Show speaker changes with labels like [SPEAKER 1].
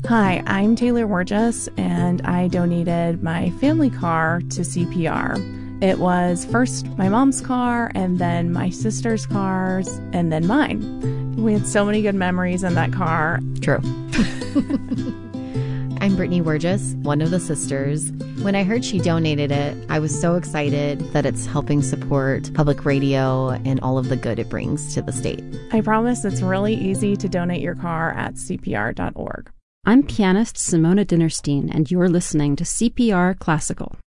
[SPEAKER 1] Hi, I'm Taylor Wargis, and I donated my family car to CPR. It was first my mom's car, and then my sister's cars, and then mine. We had so many good memories in that car.
[SPEAKER 2] True. I'm Brittany Wargis, one of the sisters. When I heard she donated it, I was so excited that it's helping support public radio and all of the good it brings to the state.
[SPEAKER 1] I promise it's really easy to donate your car at CPR.org.
[SPEAKER 3] I'm pianist Simona Dinnerstein, and you're listening to CPR Classical.